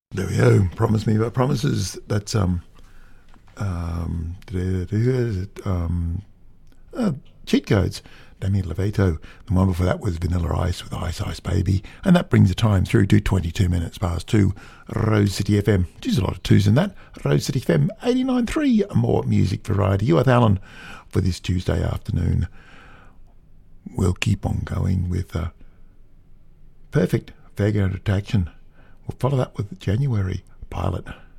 There we go. Promise Me But Promises. That's Cheat Codes. Demi Lovato. The one before that was Vanilla Ice with Ice Ice Baby. And that brings the time through to 22 minutes past 2. Rose City FM. Geez, a lot of twos in that. Rose City FM 89.3. More music variety. You with Alan for this Tuesday afternoon. We'll keep on going with Perfect Fairground Attraction. We'll follow that with January Pilot.